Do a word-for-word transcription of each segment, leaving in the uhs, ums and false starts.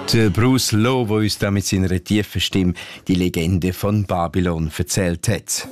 Der Bruce Lowe, der uns da mit seiner tiefen Stimme die Legende von Babylon erzählt hat.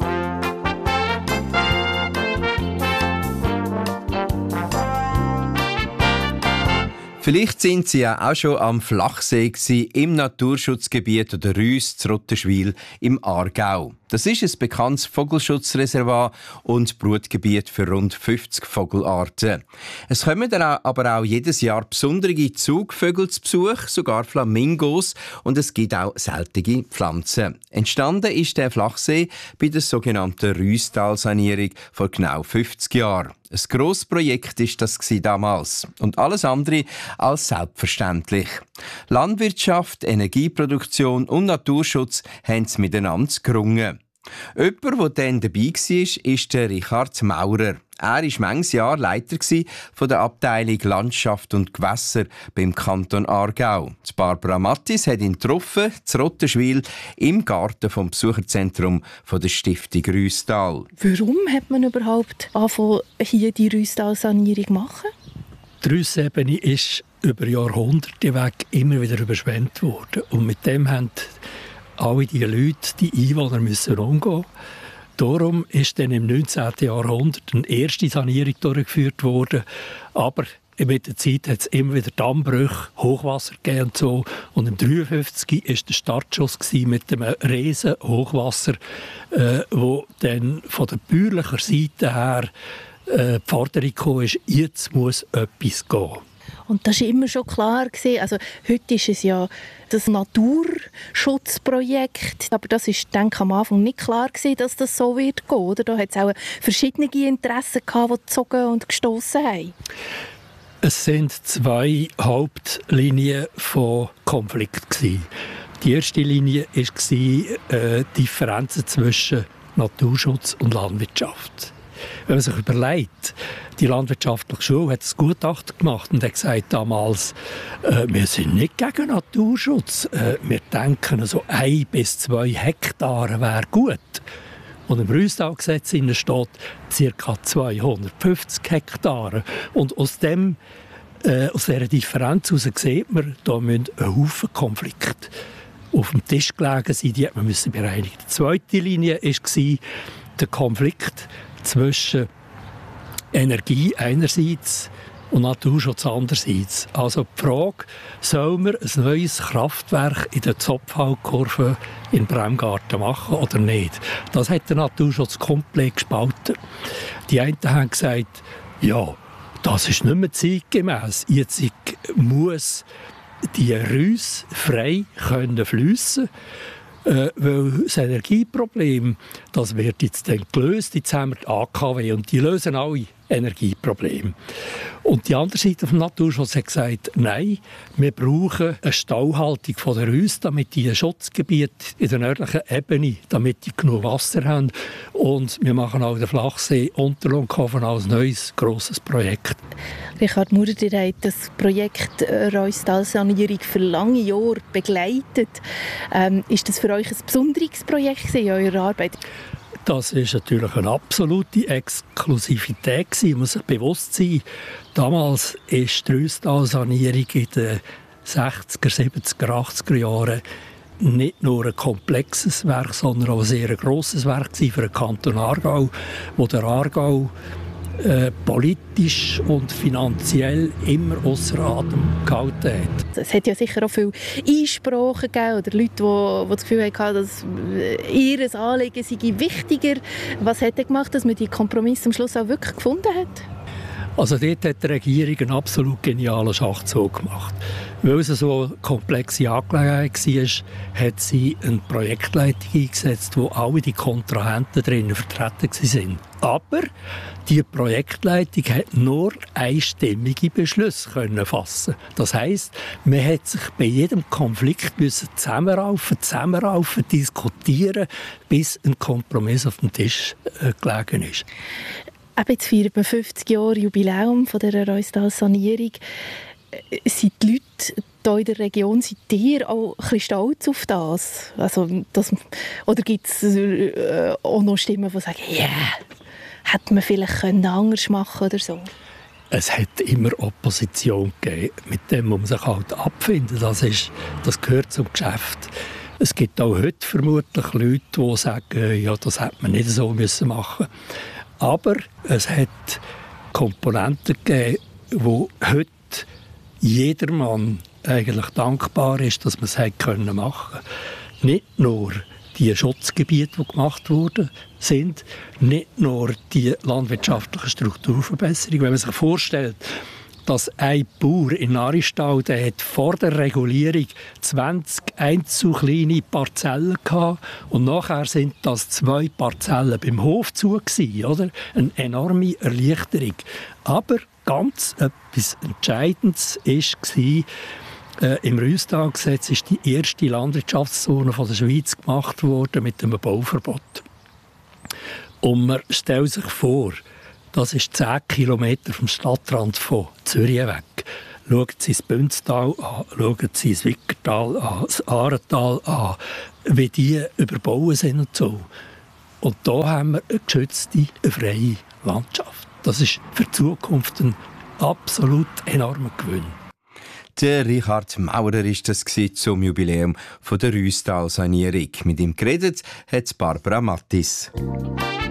Vielleicht sind Sie ja auch schon am Flachsee gewesen, im Naturschutzgebiet oder Rüss zu Rottenschwil im Aargau. Das ist ein bekanntes Vogelschutzreservat und Brutgebiet für rund fünfzig Vogelarten. Es kommen dann aber auch jedes Jahr besondere Zugvögel zu Besuch, sogar Flamingos, und es gibt auch seltene Pflanzen. Entstanden ist der Flachsee bei der sogenannten Rüsstalsanierung vor genau fünfzig Jahren. Ein grosses Projekt war das damals und alles andere als selbstverständlich. Landwirtschaft, Energieproduktion und Naturschutz haben es miteinander gerungen. Jemand, der dann dabei war, ist der Richard Maurer. Er war manches Jahr Leiter von der Abteilung Landschaft und Gewässer beim Kanton Aargau. Die Barbara Mattis hat ihn getroffen, zu Rottenschwil, im Garten vom Besucherzentrum von der Stiftung Rüsstal. Warum hat man überhaupt angefangen, hier die Rüsstal-Sanierung zu machen? Die Rüssebene ist über Jahrhunderte weg immer wieder überschwemmt worden. Und mit dem haben alle die Leute, die Einwohner, müssen umgehen. Darum ist dann im neunzehnten Jahrhundert eine erste Sanierung durchgeführt worden. Aber mit der Zeit hat es immer wieder Dammbrüche, Hochwasser gegeben und so. Und im neunzehnhundertdreiundfünfzig war der Startschuss mit einem riesen Hochwasser, äh, wo dann von der bäuerlichen Seite her äh, die Forderung kam, jetzt muss etwas gehen. Und das war immer schon klar. Also, heute ist es ja das Naturschutzprojekt. Aber das war, denke ich, am Anfang nicht klar, dass das so wird gehen. Oder? Da hat es auch verschiedene Interessen gehabt, die gezogen und gestossen haben. Es sind zwei Hauptlinien von Konflikt. Die erste Linie war äh, die Differenzen zwischen Naturschutz und Landwirtschaft. Wenn man sich überlegt, die landwirtschaftliche Schule hat ein Gutachten gemacht und hat gesagt damals, äh, wir sind nicht gegen Naturschutz. Äh, wir denken, so ein bis zwei Hektare wäre gut. Und im Rüsstalgesetz steht ca. zweihundertfünfzig Hektare. Und aus, dem, äh, aus dieser Differenz heraus sieht man, da müssen ein Haufen Konflikte auf dem Tisch gelegen sein, die man müssen bereinigen. Die zweite Linie war der Konflikt zwischen Energie einerseits und Naturschutz andererseits. Also die Frage, soll man ein neues Kraftwerk in der Zopfhalkurve in Bremgarten machen oder nicht? Das hat der Naturschutz komplett gespalten. Die einen haben gesagt, ja, das ist nicht mehr zeitgemäss. Jetzt muss die Rüss frei können fliessen. Äh, weil das Energieproblem, das wird jetzt dann gelöst. Jetzt haben wir die A K W und die lösen alle Energieprobleme. Und die andere Seite vom Naturschutz hat gesagt, nein, wir brauchen eine Stauhaltung von der Rüss, damit die Schutzgebiete in der nördlichen Ebene, damit die genug Wasser haben. Und wir machen auch den Flachsee Unterlunghofen als neues, grosses Projekt. Richard Maurer, ihr habt das Projekt Rüsstal-Sanierung für lange Jahre begleitet. Ähm, ist das für euch ein besonderes Projekt in eurer Arbeit? Das ist natürlich eine absolute Exklusivität. Man muss sich bewusst sein, damals ist die Rüsstal-Sanierung in den sechziger, siebziger, achtziger Jahren nicht nur ein komplexes Werk, sondern auch ein sehr grosses Werk für den Kanton Aargau, wo der Aargau äh, politisch und finanziell immer ausser Atem gehalten hat. Es hat ja sicher auch viele Einsprachen gegeben oder Leute, die, die das Gefühl hatten, dass ihr Anliegen sei wichtiger. Was hat er gemacht, dass man die Kompromisse am Schluss auch wirklich gefunden hat? Also dort hat die Regierung einen absolut genialen Schachzug gemacht. Weil es so eine komplexe Angelegenheit war, hat sie eine Projektleitung eingesetzt, wo alle die Kontrahenten drinnen vertreten waren. Aber die Projektleitung hat nur einstimmige Beschlüsse können fassen. Das heisst, man hat sich bei jedem Konflikt müssen zusammenraufen, zusammenraufen, diskutieren, bis ein Kompromiss auf dem Tisch äh, gelegen ist. Jetzt feiert man fünfzig Jahre Jubiläum von der Rüsstal-Sanierung. Sind die Leute hier in der Region, sind ihr auch ein bisschen stolz auf das? Also, das oder gibt es äh, auch noch Stimmen, die sagen, ja, yeah, hätte man vielleicht anders machen oder so? es hat immer Opposition gegeben. Mit dem muss man sich halt abfinden. Das, ist, das gehört zum Geschäft. Es gibt auch heute vermutlich Leute, die sagen, ja, das hätte man nicht so müssen machen. Aber es hat Komponenten gegeben, wo heute jedermann eigentlich dankbar ist, dass man es hätte können machen. Nicht nur die Schutzgebiete, die gemacht wurden, sind, nicht nur die landwirtschaftliche Strukturverbesserung. Wenn man sich vorstellt, dass ein Bauer in Aristal, der hat vor der Regulierung zwanzig einzelne kleine Parzellen gehabt und nachher sind das zwei Parzellen beim Hof zu gewesen, oder? Eine enorme Erleichterung. Aber ganz etwas Entscheidendes war, äh, im Rüstalgesetz ist die erste Landwirtschaftszone von der Schweiz gemacht worden mit einem Bauverbot. Und man stellt sich vor, das ist zehn Kilometer vom Stadtrand von Zürich weg. Schauen Sie das Bünztal an, schauen Sie das Wickertal an, das Aaretal an, wie die überbauen sind und so. Und da haben wir eine geschützte, eine freie Landschaft. Das ist für die Zukunft ein absolut enormer Gewinn. Der Richard Maurer war das zum Jubiläum der Rüstal-Sanierung. Mit ihm geredet hat Barbara Mattis.